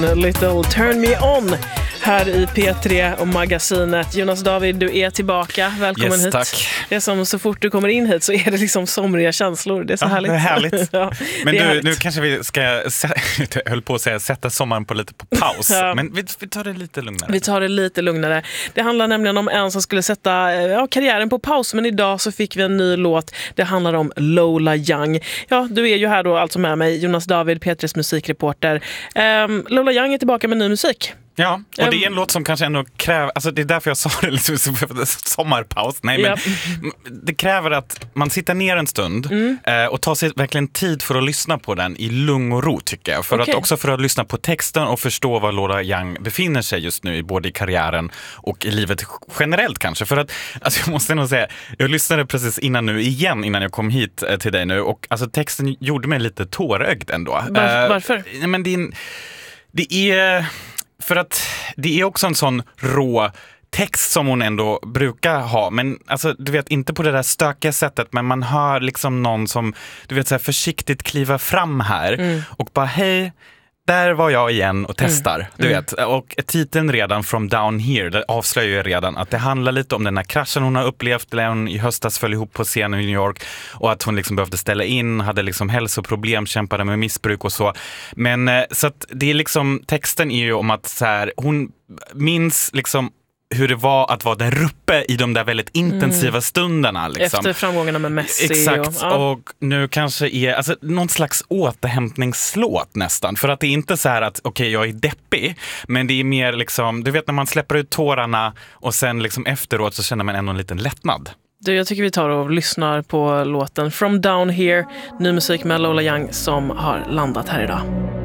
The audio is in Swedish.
Little Turn Me On här i P3 och magasinet. Jonas David, du är tillbaka. Välkommen hit. Tack. Det är som så fort du kommer in hit så är det liksom somriga känslor. Det är så härligt. Det är härligt. Ja, men det är nu kanske vi ska, jag höll på att säga, sätta sommaren på lite på paus. Ja. Men vi tar det lite lugnare. Vi tar det lite lugnare. Det handlar nämligen om en som skulle sätta karriären på paus, men idag så fick vi en ny låt. Det handlar om Lola Young. Ja, du är ju här då alltså med mig, Jonas David, P3s musikreporter. Lola Young är tillbaka med ny musik. Ja, och det är en låt som kanske ändå kräver, alltså det är därför jag sa det liksom, sommarpaus. Nej, men det kräver att man sitter ner en stund och tar sig verkligen tid för att lyssna på den i lugn och ro, tycker jag. Att också för att lyssna på texten och förstå var Lola Young befinner sig just nu, både i karriären och i livet generellt kanske. För att, alltså jag måste nog säga, jag lyssnade precis innan jag kom hit till dig nu, och alltså texten gjorde mig lite tårögd ändå. Varför? Men det är... För att det är också en sån rå text som hon ändå brukar ha. Men alltså, du vet, inte på det där stökiga sättet. Men man hör liksom någon som, du vet, så här försiktigt kliva fram här. Och bara, hej, där var jag igen och testar. Du vet. Och titeln redan, From Down Here, det avslöjar ju redan att det handlar lite om den här kraschen hon har upplevt. När hon i höstas föll ihop på scenen i New York. Och att hon liksom behövde ställa in, hade liksom hälsoproblem, kämpade med missbruk och så. Men så att det är liksom, texten är ju om att så här, hon minns liksom hur det var att vara där uppe i de där väldigt intensiva stunderna. Liksom. Efter framgångarna med Messi. Exakt, och nu kanske är alltså, någon slags återhämtningslåt nästan. För att det är inte så här att okej, jag är deppig, men det är mer liksom, du vet när man släpper ut tårarna och sen liksom efteråt så känner man ändå en liten lättnad. Du, jag tycker vi tar och lyssnar på låten From Down Here, ny musik med Lola Young som har landat här idag.